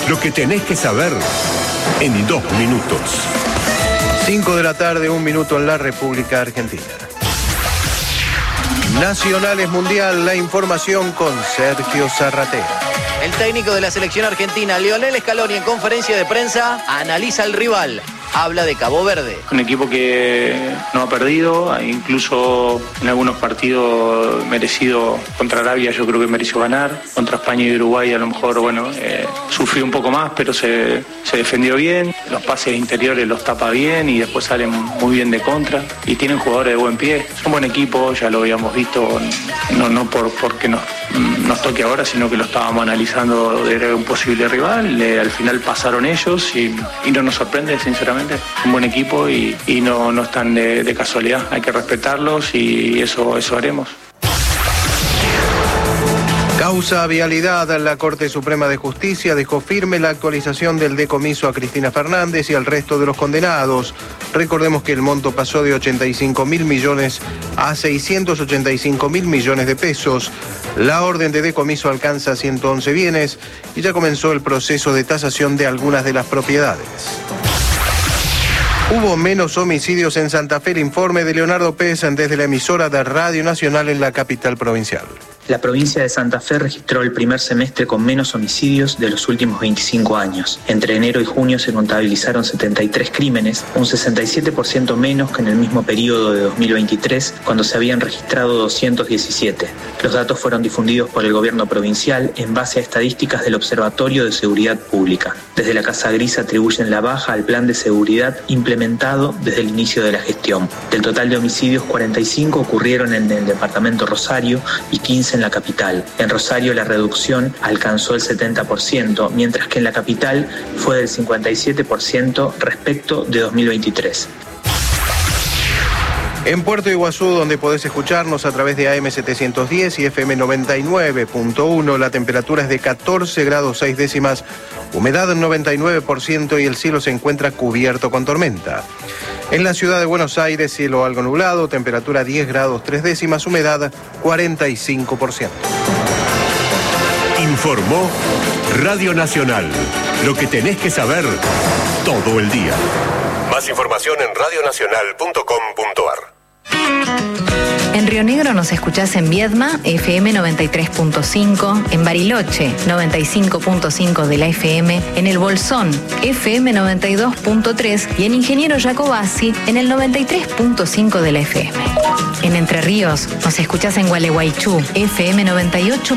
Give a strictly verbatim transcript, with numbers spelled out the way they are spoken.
Lo que tenés que saber en dos minutos. cinco de la tarde, un minuto en la República Argentina. Nacionales Mundial, la información con Sergio Zarratea. El técnico de la selección argentina, Lionel Scaloni, en conferencia de prensa, analiza al rival. Habla de Cabo Verde. Un equipo que no ha perdido, incluso en algunos partidos merecido. Contra Arabia yo creo que mereció ganar. Contra España y Uruguay a lo mejor, bueno, eh, sufrió un poco más, pero se, se defendió bien. Los pases interiores los tapa bien y después salen muy bien de contra. Y tienen jugadores de buen pie. Es un buen equipo, ya lo habíamos visto, no, no por porque nos, nos toque ahora, sino que lo estábamos analizando de un posible rival. Eh, al final pasaron ellos y, y no nos sorprende, sinceramente. Un buen equipo y, y no, no están de, de casualidad. Hay que respetarlos y eso, eso haremos. Causa vialidad. La Corte Suprema de Justicia dejó firme la actualización del decomiso a Cristina Fernández y al resto de los condenados. Recordemos que el monto pasó de ochenta y cinco mil millones a seiscientos ochenta y cinco mil millones de pesos. La orden de decomiso alcanza ciento once bienes y ya comenzó el proceso de tasación de algunas de las propiedades. Hubo menos homicidios en Santa Fe. El informe de Leonardo Pérez desde la emisora de Radio Nacional en la capital provincial. La provincia de Santa Fe registró el primer semestre con menos homicidios de los últimos veinticinco años. Entre enero y junio se contabilizaron setenta y tres crímenes, un sesenta y siete por ciento menos que en el mismo periodo de dos mil veintitrés, cuando se habían registrado doscientos diecisiete. Los datos fueron difundidos por el gobierno provincial en base a estadísticas del Observatorio de Seguridad Pública. Desde la Casa Gris atribuyen la baja al plan de seguridad implementado desde el inicio de la gestión. Del total de homicidios, cuarenta y cinco ocurrieron en el departamento Rosario y quince en la capital. En Rosario la reducción alcanzó el setenta por ciento, mientras que en la capital fue del cincuenta y siete por ciento respecto de dos mil veintitrés. En Puerto Iguazú, donde podés escucharnos a través de A M setecientos diez y F M noventa y nueve punto uno, la temperatura es de catorce grados seis décimas, humedad noventa y nueve por ciento y el cielo se encuentra cubierto con tormenta. En la ciudad de Buenos Aires, cielo algo nublado, temperatura diez grados tres décimas, humedad cuarenta y cinco por ciento. Informó Radio Nacional. Lo que tenés que saber todo el día. Más información en radio nacional punto com punto a r. En Río Negro nos escuchás en Viedma, F M noventa y tres punto cinco, en Bariloche, noventa y cinco punto cinco de la F M, en El Bolsón, F M noventa y dos punto tres y en Ingeniero Jacobasi, en el noventa y tres punto cinco de la F M. En Entre Ríos nos escuchás en Gualeguaychú, F M noventa y ocho